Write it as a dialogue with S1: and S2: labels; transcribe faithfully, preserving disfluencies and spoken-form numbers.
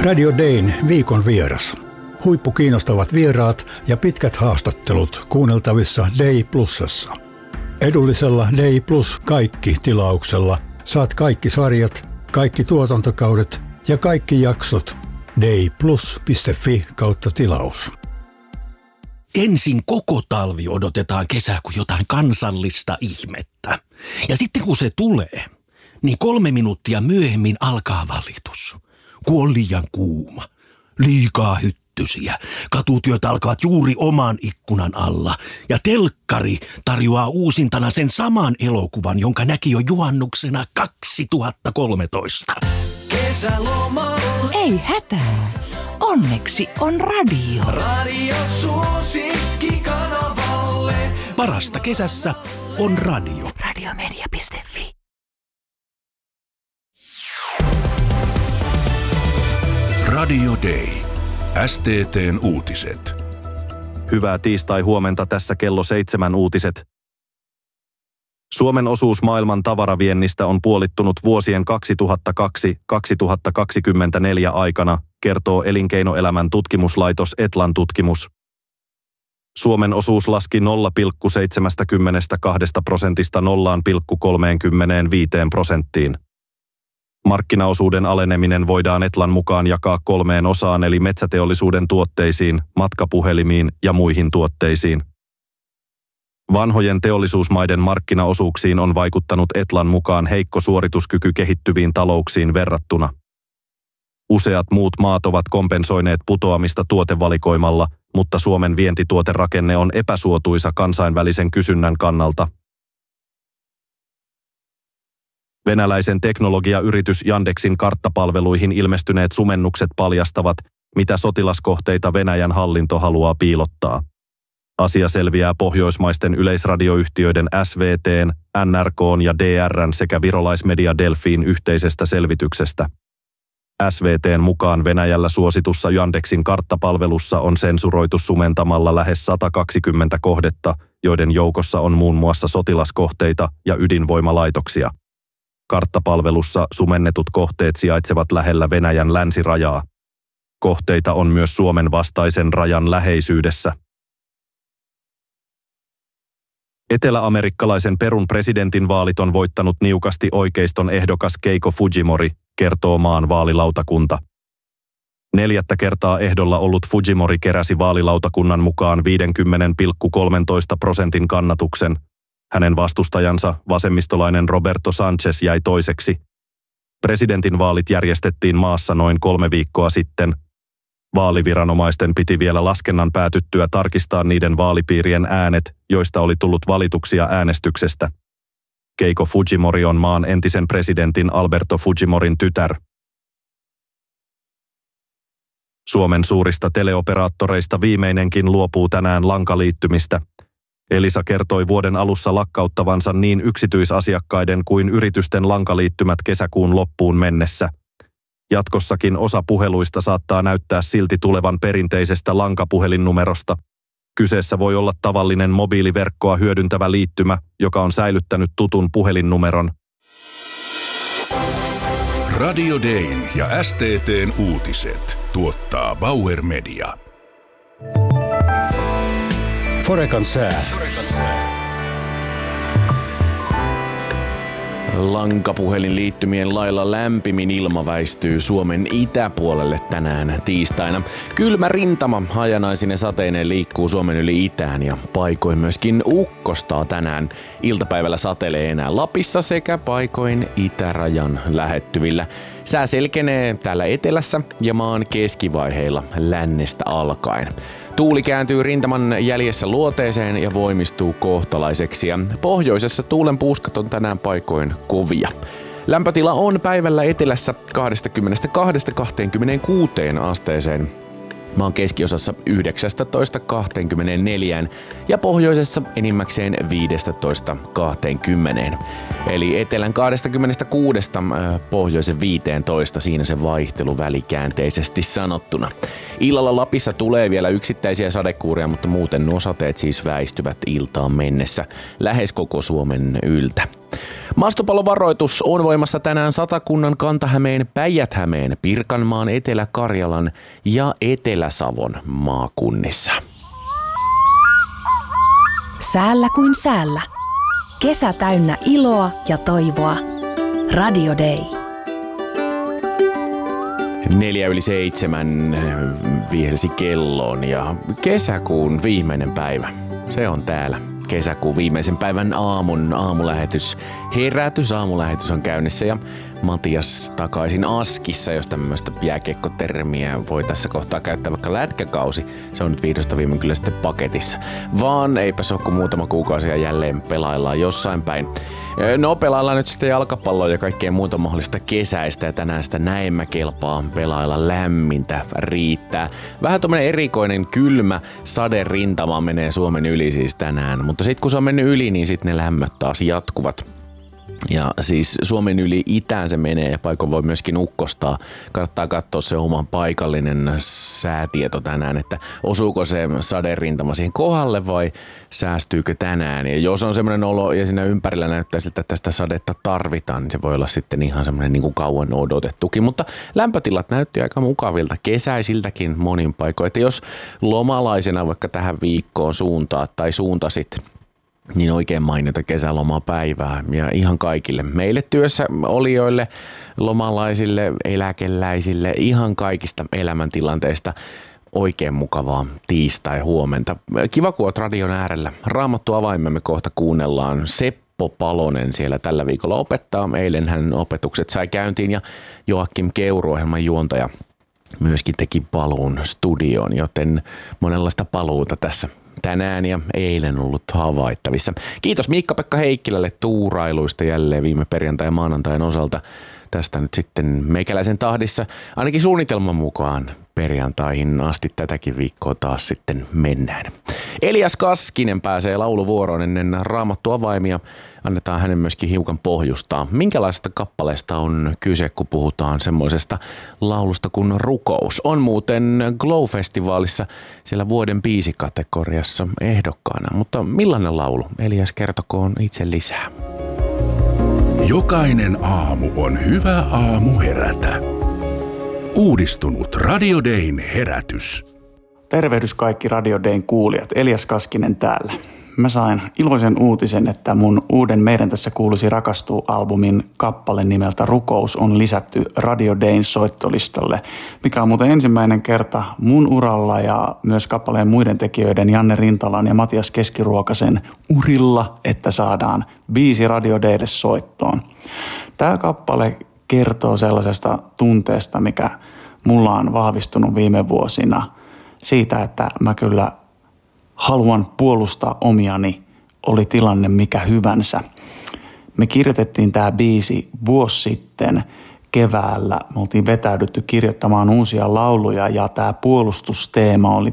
S1: Radio Dayn viikon vieras. Huippukiinnostavat vieraat ja pitkät haastattelut kuunneltavissa Day Plusassa. Edullisella Day Plus kaikki tilauksella saat kaikki sarjat, kaikki tuotantokaudet ja kaikki jaksot dayplus piste fi kautta tilaus.
S2: Ensin koko talvi odotetaan kesää kuin jotain kansallista ihmettä. Ja sitten kun se tulee, niin kolme minuuttia myöhemmin alkaa valitus. Kun on liian kuuma, liikaa hyttysiä, katutyöt alkavat juuri oman ikkunan alla. Ja telkkari tarjoaa uusintana sen saman elokuvan, jonka näki jo juhannuksena kaksituhattakolmetoista.
S3: Kesälomalle. Ei hätää. Onneksi on radio. Radio suosikki kanavalle.
S2: Parasta kesässä on radio.
S3: radiomedia piste fi.
S4: Radio Day. S T T:n uutiset.
S5: Hyvää tiistai-huomenta, tässä kello seitsemän uutiset. Suomen osuus maailman tavaraviennistä on puolittunut vuosien kaksituhattakaksi kaksituhattakaksikymmentäneljä aikana, kertoo elinkeinoelämän tutkimuslaitos Etlan tutkimus. Suomen osuus laski nolla pilkku seitsemänkymmentäkaksi prosentista nolla pilkku kolmekymmentäviisi prosenttiin. Markkinaosuuden aleneminen voidaan Etlan mukaan jakaa kolmeen osaan eli metsäteollisuuden tuotteisiin, matkapuhelimiin ja muihin tuotteisiin. Vanhojen teollisuusmaiden markkinaosuuksiin on vaikuttanut Etlan mukaan heikko suorituskyky kehittyviin talouksiin verrattuna. Useat muut maat ovat kompensoineet putoamista tuotevalikoimalla, mutta Suomen vientituoterakenne on epäsuotuisa kansainvälisen kysynnän kannalta. Venäläisen teknologiayritys Yandexin karttapalveluihin ilmestyneet sumennukset paljastavat, mitä sotilaskohteita Venäjän hallinto haluaa piilottaa. Asia selviää pohjoismaisten yleisradioyhtiöiden S V T:n, N R K:n ja D R:n sekä virolaismedia Delfiin yhteisestä selvityksestä. S V T:n mukaan Venäjällä suositussa Yandexin karttapalvelussa on sensuroitu sumentamalla lähes sata kaksikymmentä kohdetta, joiden joukossa on muun muassa sotilaskohteita ja ydinvoimalaitoksia. Karttapalvelussa sumennetut kohteet sijaitsevat lähellä Venäjän länsirajaa. Kohteita on myös Suomen vastaisen rajan läheisyydessä. Etelä-amerikkalaisen Perun presidentinvaalit on voittanut niukasti oikeiston ehdokas Keiko Fujimori, kertoo maan vaalilautakunta. Neljättä kertaa ehdolla ollut Fujimori keräsi vaalilautakunnan mukaan viisikymmentä pilkku kolmetoista prosentin kannatuksen. Hänen vastustajansa, vasemmistolainen Roberto Sanchez, jäi toiseksi. Presidentinvaalit järjestettiin maassa noin kolme viikkoa sitten. Vaaliviranomaisten piti vielä laskennan päätyttyä tarkistaa niiden vaalipiirien äänet, joista oli tullut valituksia äänestyksestä. Keiko Fujimori on maan entisen presidentin Alberto Fujimorin tytär. Suomen suurista teleoperaattoreista viimeinenkin luopuu tänään lankaliittymistä. Elisa kertoi vuoden alussa lakkauttavansa niin yksityisasiakkaiden kuin yritysten lankaliittymät kesäkuun loppuun mennessä. Jatkossakin osa puheluista saattaa näyttää silti tulevan perinteisestä lankapuhelinnumerosta. Kyseessä voi olla tavallinen mobiiliverkkoa hyödyntävä liittymä, joka on säilyttänyt tutun puhelinnumeron.
S4: Radio Dayn ja S T T:n uutiset tuottaa Bauer Media.
S1: Forekan sää.
S6: Lankapuhelinliittymien lailla lämpimin ilma väistyy Suomen itäpuolelle tänään tiistaina. Kylmä rintama hajanaisine sateineen liikkuu Suomen yli itään ja paikoin myöskin ukkostaa tänään. Iltapäivällä satelee enää Lapissa sekä paikoin itärajan lähettyvillä. Sää selkenee täällä etelässä ja maan keskivaiheilla lännestä alkaen. Tuuli kääntyy rintaman jäljessä luoteeseen ja voimistuu kohtalaiseksi ja pohjoisessa tuulen puuskat on tänään paikoin kovia. Lämpötila on päivällä etelässä kaksikymmentäkaksi kaksikymmentäkuusi asteeseen. Maan keskiosassa yhdeksäntoista kaksikymmentäneljä ja pohjoisessa enimmäkseen viisitoista kaksikymmentä. Eli etelän kaksikymmentäkuusi pohjoisen viisitoista, siinä se vaihtelu välikäänteisesti sanottuna. Illalla Lapissa tulee vielä yksittäisiä sadekuuria, mutta muuten nuo sateet siis väistyvät iltaan mennessä lähes koko Suomen yltä. Maastopallovaroitus on voimassa tänään Satakunnan, Kanta-Hämeen, Päijät-Hämeen, Pirkanmaan, Etelä-Karjalan ja Etelä-Savon maakunnissa.
S3: Säällä kuin säällä. Kesä täynnä iloa ja toivoa. Radio Day.
S6: Neljä yli seitsemän vihelsi kelloon ja kesäkuun viimeinen päivä. Se on täällä. Kesäkuun viimeisen päivän aamun aamulähetys. Herätys aamulähetys on käynnissä ja Matias takaisin askissa, jos tämmöistä jääkiekkotermiä voi tässä kohtaa käyttää, vaikka lätkäkausi. Se on nyt vihdosta viimein kyllä sitten paketissa. Vaan eipä se ole kuin muutama kuukausi ja jälleen pelaillaan jossain päin. No pelaillaan nyt sitten jalkapalloa ja kaikkea muuta mahdollista kesäistä ja tänään sitä näemmä kelpaa pelailla, lämmintä riittää. Vähän tommonen erikoinen kylmä saderintama menee Suomen yli siis tänään, mutta sitten kun se on mennyt yli, niin sitten ne lämmöt taas jatkuvat. Ja siis Suomen yli itään se menee ja paikoin voi myöskin ukkostaa. Kannattaa katsoa se oman paikallinen säätieto tänään, että osuuko se saderintama siihen kohdalle vai säästyykö tänään. Ja jos on semmoinen olo ja siinä ympärillä näyttää siltä, että tästä sadetta tarvitaan, niin se voi olla sitten ihan semmoinen niin kuin kauan odotettukin. Mutta lämpötilat näytti aika mukavilta, kesäisiltäkin monin paikoin. Että jos lomalaisena vaikka tähän viikkoon suuntaa tai suuntasit, niin oikein mainiota kesälomapäivää ja ihan kaikille meille työssä olijoille, lomalaisille, eläkeläisille, ihan kaikista elämäntilanteista oikein mukavaa tiistai-huomenta. Kiva, kun oot radion äärellä. Raamattu avaimemme kohta kuunnellaan. Seppo Palonen siellä tällä viikolla opettaa. Eilen hän opetukset sai käyntiin ja Joakim Keuru, ohjelman juontaja, myöskin teki paluun studioon, joten monenlaista paluuta tässä tänään ja eilen ollut havaittavissa. Kiitos Miikka-Pekka Heikkilälle tuurailuista jälleen viime perjantai- ja maanantain osalta. Tästä nyt sitten meikäläisen tahdissa, ainakin suunnitelman mukaan perjantaihin asti tätäkin viikkoa taas sitten mennään. Elias Kaskinen pääsee lauluvuoroon ennen Raamattu avaimia. Annetaan hänen myöskin hiukan pohjustaa. Minkälaisesta kappaleesta on kyse, kun puhutaan semmoisesta laulusta kuin Rukous? On muuten Glow-festivaalissa siellä vuoden biisikategoriassa ehdokkaana. Mutta millainen laulu? Elias kertokoon itse lisää.
S4: Jokainen aamu on hyvä aamu herätä. Uudistunut Radio Dayn herätys.
S7: Tervehdys kaikki Radio Dayn kuulijat. Elias Kaskinen täällä. Mä sain iloisen uutisen, että mun uuden Meidän tässä kuuluisi rakastua -albumin kappale nimeltä Rukous on lisätty Radio Dayn soittolistalle, mikä on muuten ensimmäinen kerta mun uralla ja myös kappaleen muiden tekijöiden Janne Rintalan ja Matias Keskiruokasen urilla, että saadaan biisi Radio Daylle soittoon. Tämä kappale kertoo sellaisesta tunteesta, mikä mulla on vahvistunut viime vuosina siitä, että mä kyllä haluan puolustaa omiani, oli tilanne mikä hyvänsä. Me kirjoitettiin tämä biisi vuosi sitten keväällä. Me oltiin vetäydytty kirjoittamaan uusia lauluja ja tämä puolustusteema oli